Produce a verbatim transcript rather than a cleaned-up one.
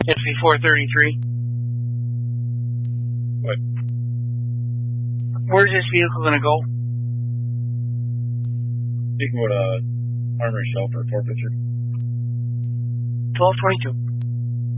S B four thirty-three. What? Where's this vehicle going to go? Speaking with uh, Armory Shelter, Fort Pitcher. twelve twenty-two.